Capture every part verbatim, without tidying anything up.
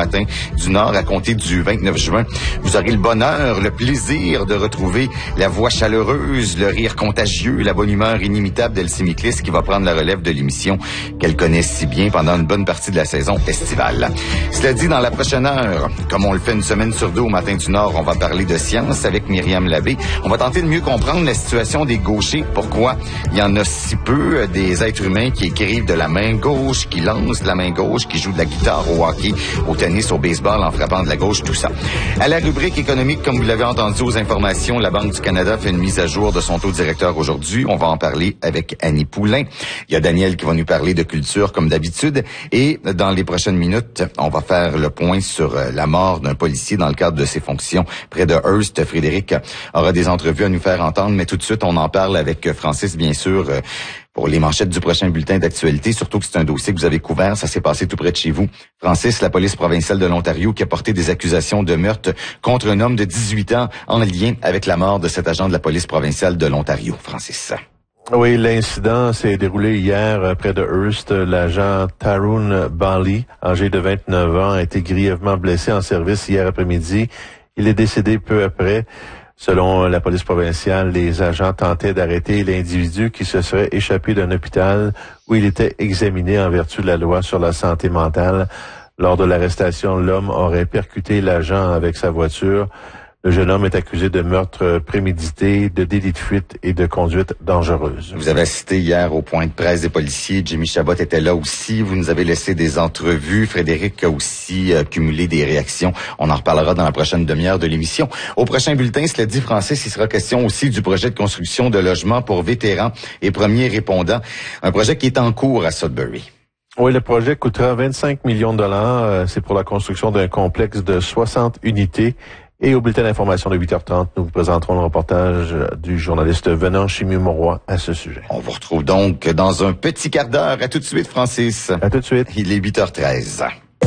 matin du Nord à compter du vingt-neuf juin. Vous aurez le bonheur, le plaisir de retrouver la voix chaleureuse, le rire contagieux, la bonne humeur inimitable d'Elsie Miklis qui va prendre la relève de l'émission qu'elle connaît si bien pendant une bonne partie de la saison estivale. Cela dit, dans la prochaine heure, comme on le fait une semaine sur deux au Matin du Nord, on va parler de science avec Myriam Labbé. On va tenter de mieux comprendre la situation des gauchers. Pourquoi il y en a si peu des êtres humains qui écrivent de la main gauche, qui lancent de la main gauche, qui jouent de la guitare au hockey, au tennis, au baseball en frappant de la gauche, tout ça. À la rubrique économique, comme vous l'avez entendu aux informations, la Banque du Canada fait une mise à jour de son taux directeur aujourd'hui. On va en parler avec Annie Poulain. Il y a Daniel qui va nous parler de culture comme d'habitude. Et dans les prochaines minutes, on va faire le point sur la mort d'un policier dans le cadre de ses fonctions près de Hearst. Frédéric aura des entrevues à nous faire entendre, mais tout de suite, on en parle avec Francis, bien sûr, pour les manchettes du prochain bulletin d'actualité, surtout que c'est un dossier que vous avez couvert, ça s'est passé tout près de chez vous. Francis, la police provinciale de l'Ontario qui a porté des accusations de meurtre contre un homme de dix-huit ans en lien avec la mort de cet agent de la police provinciale de l'Ontario. Francis. Oui, l'incident s'est déroulé hier près de Hearst. L'agent Tyrone Bali, âgé de vingt-neuf ans, a été grièvement blessé en service hier après-midi. Il est décédé peu après. Selon la police provinciale, les agents tentaient d'arrêter l'individu qui se serait échappé d'un hôpital où il était examiné en vertu de la loi sur la santé mentale. Lors de l'arrestation, l'homme aurait percuté l'agent avec sa voiture. Le jeune homme est accusé de meurtre prémédité, de délit de fuite et de conduite dangereuse. Vous avez assisté hier au point de presse des policiers. Jimmy Chabot était là aussi. Vous nous avez laissé des entrevues. Frédéric a aussi euh, cumulé des réactions. On en reparlera dans la prochaine demi-heure de l'émission. Au prochain bulletin, cela dit, Francis, il sera question aussi du projet de construction de logements pour vétérans et premiers répondants. Un projet qui est en cours à Sudbury. Oui, le projet coûtera vingt-cinq millions de dollars. C'est pour la construction d'un complexe de soixante unités. Et au bulletin d'information de huit heures trente, nous vous présenterons le reportage du journaliste Venant Chimie-Mauroy à ce sujet. On vous retrouve donc dans un petit quart d'heure. À tout de suite, Francis. À tout de suite. Il est huit heures treize.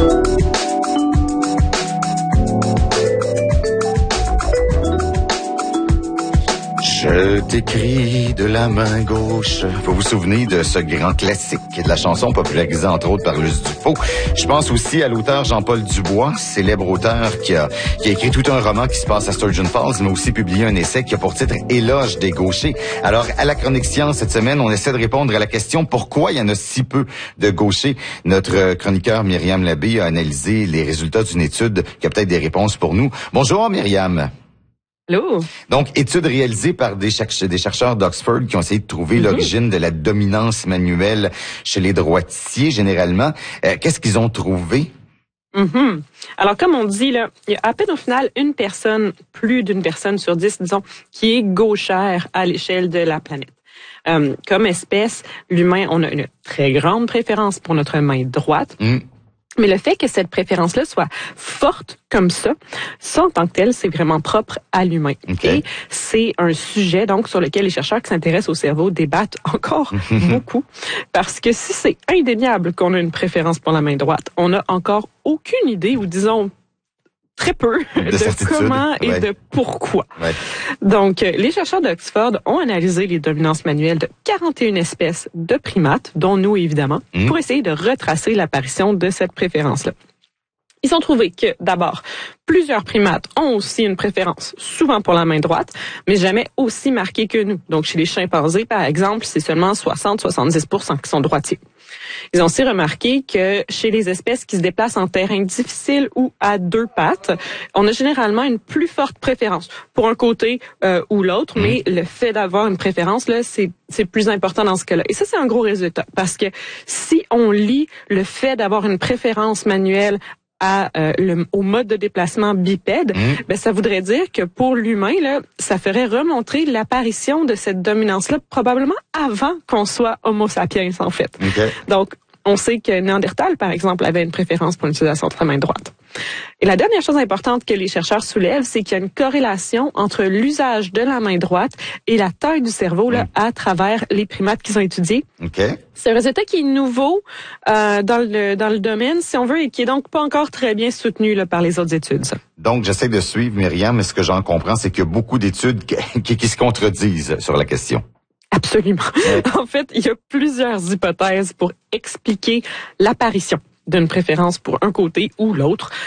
Je t'écris de la main gauche. Faut vous souvenir de ce grand classique de la chanson popularisée entre autres par Luce Dufaux. Je pense aussi à l'auteur Jean-Paul Dubois, célèbre auteur qui a, qui a écrit tout un roman qui se passe à Sturgeon Falls, mais aussi publié un essai qui a pour titre Éloge des gauchers. Alors, à la Chronique Science cette semaine, on essaie de répondre à la question pourquoi il y en a si peu de gauchers. Notre chroniqueur Myriam Labbé a analysé les résultats d'une étude qui a peut-être des réponses pour nous. Bonjour Myriam. Allô? Donc, étude réalisée par des, cherche- des chercheurs d'Oxford qui ont essayé de trouver mm-hmm. l'origine de la dominance manuelle chez les droitiers, généralement. Euh, qu'est-ce qu'ils ont trouvé? Mm-hmm. Alors, comme on dit, là, il y a à peine au final une personne, plus d'une personne sur dix, disons, qui est gauchère à l'échelle de la planète. Euh, comme espèce, l'humain, on a une très grande préférence pour notre main droite. Mm. Mais le fait que cette préférence-là soit forte comme ça, ça en tant que tel, c'est vraiment propre à l'humain. Okay. Et c'est un sujet donc sur lequel les chercheurs qui s'intéressent au cerveau débattent encore beaucoup. Parce que si c'est indéniable qu'on a une préférence pour la main droite, on n'a encore aucune idée, ou disons très peu, de, de comment et ouais. de pourquoi. Ouais. Donc, les chercheurs d'Oxford ont analysé les dominances manuelles de quarante et une espèces de primates, dont nous évidemment, mmh. pour essayer de retracer l'apparition de cette préférence-là. Ils ont trouvé que, d'abord, plusieurs primates ont aussi une préférence, souvent pour la main droite, mais jamais aussi marquée que nous. Donc, chez les chimpanzés, par exemple, c'est seulement soixante à soixante-dix pour cent qui sont droitiers. Ils ont aussi remarqué que chez les espèces qui se déplacent en terrain difficile ou à deux pattes, on a généralement une plus forte préférence pour un côté euh, ou l'autre, mmh. mais le fait d'avoir une préférence, là, c'est c'est plus important dans ce cas-là. Et ça, c'est un gros résultat, parce que si on lie le fait d'avoir une préférence manuelle à euh, le, au mode de déplacement bipède, mmh. ben ça voudrait dire que pour l'humain là, ça ferait remontrer l'apparition de cette dominance-là probablement avant qu'on soit Homo sapiens en fait. Okay. Donc on sait que Néandertal par exemple avait une préférence pour l'utilisation de la main droite. Et la dernière chose importante que les chercheurs soulèvent, c'est qu'il y a une corrélation entre l'usage de la main droite et la taille du cerveau là, mmh. à travers les primates qu'ils ont étudiés. Okay. C'est un résultat qui est nouveau euh, dans le dans le domaine, si on veut, et qui est donc pas encore très bien soutenu là, par les autres études. Ça. Donc, j'essaie de suivre, Myriam, mais ce que j'en comprends, c'est qu'il y a beaucoup d'études qui, qui se contredisent sur la question. Absolument. Ouais. En fait, il y a plusieurs hypothèses pour expliquer l'apparition d'une préférence pour un côté ou l'autre.